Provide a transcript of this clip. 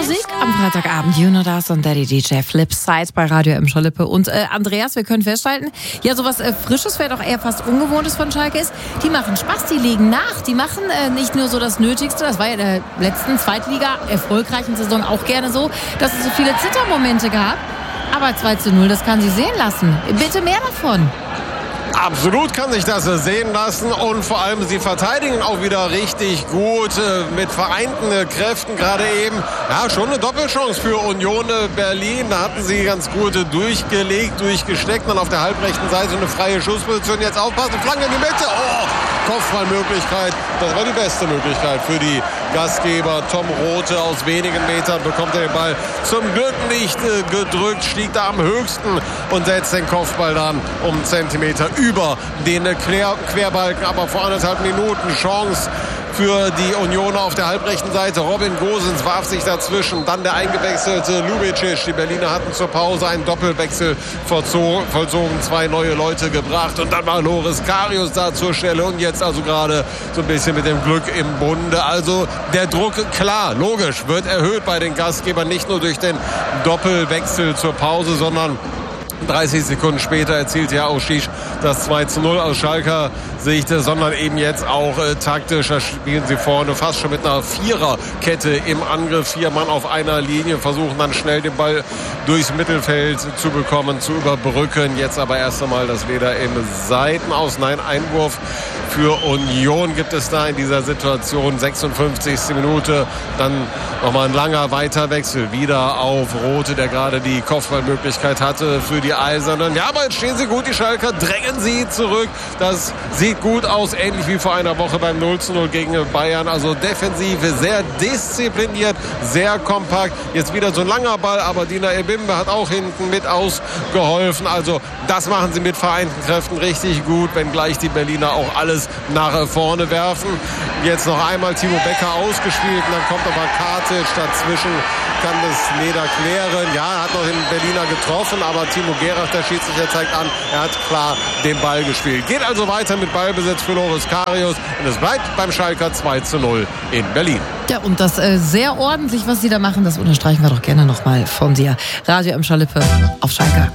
Musik am Freitagabend. You know das und Daddy DJ Flipside bei Radio M. Schalippe. Und Andreas, wir können festhalten, ja, sowas Frisches, vielleicht auch eher fast Ungewohntes von Schalke ist, die machen Spaß, die legen nach, die machen nicht nur so das Nötigste, das war ja in der letzten Zweitliga erfolgreichen Saison auch gerne so, dass es so viele Zittermomente gab. Aber 2:0, das kann sie sehen lassen. Bitte mehr davon. Absolut kann sich das sehen lassen und vor allem sie verteidigen auch wieder richtig gut mit vereinten Kräften gerade eben. Ja, schon eine Doppelchance für Union Berlin. Da hatten sie ganz gut durchgelegt, durchgesteckt. Dann auf der halbrechten Seite eine freie Schussposition. Jetzt aufpassen, Flanke in die Mitte. Oh, Kopfballmöglichkeit. Das war die beste Möglichkeit für die Gastgeber. Tom Rothe aus wenigen Metern bekommt er den Ball zum Glück nicht gedrückt, stieg da am höchsten und setzt den Kopfball dann um Zentimeter über den Querbalken. Aber vor 1,5 Minuten Chance für die Unioner auf der halbrechten Seite. Robin Gosens warf sich dazwischen. Dann der eingewechselte Lubicic. Die Berliner hatten zur Pause einen Doppelwechsel vollzogen, 2 neue Leute gebracht. Und dann war Loris Karius da zur Stelle. Und jetzt also gerade so ein bisschen mit dem Glück im Bunde. Also der Druck, klar, logisch, wird erhöht bei den Gastgebern. Nicht nur durch den Doppelwechsel zur Pause, sondern 30 Sekunden später erzielt ja Oshish das 2:0 aus Schalker Sicht, sondern eben jetzt auch taktischer spielen sie vorne fast schon mit einer Viererkette im Angriff. 4 Mann auf einer Linie, versuchen dann schnell den Ball durchs Mittelfeld zu bekommen, zu überbrücken. Jetzt aber erst einmal das Leder im Seitenaus. Nein, Einwurf für Union gibt es da in dieser Situation. 56. Minute, dann nochmal ein langer Weiterwechsel. Wieder auf Rothe, der gerade die Kopfballmöglichkeit hatte für die Eisernen. Ja, aber jetzt stehen sie gut, die Schalker drängen sie zurück. Das sieht gut aus, ähnlich wie vor einer Woche beim 0:0 gegen Bayern. Also Defensive sehr diszipliniert, sehr kompakt. Jetzt wieder so ein langer Ball, aber Dina Ebimbe hat auch hinten mit ausgeholfen. Also das machen sie mit vereinten Kräften richtig gut, wenngleich die Berliner auch alles nach vorne werfen. Jetzt noch einmal Timo Becker ausgespielt und dann kommt aber Kartic dazwischen, kann das Leder klären. Ja, er hat noch den Berliner getroffen, aber Timo Gerach, der Schiedsrichter, zeigt an, er hat klar den Ball gespielt. Geht also weiter mit Ballbesitz für Loris Karius und es bleibt beim Schalker 2:0 in Berlin. Ja, und das sehr ordentlich, was sie da machen, das unterstreichen wir doch gerne nochmal von dir. Radio M. Schalippe auf Schalke.